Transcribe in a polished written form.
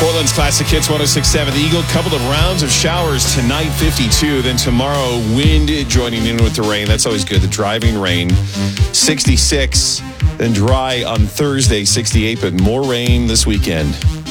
Portland's Classic Hits 106.7. The Eagle, couple of rounds of showers tonight, 52. Then tomorrow, wind joining in with the rain. That's always good. The driving rain, 66. Then dry on Thursday, 68. But more rain this weekend.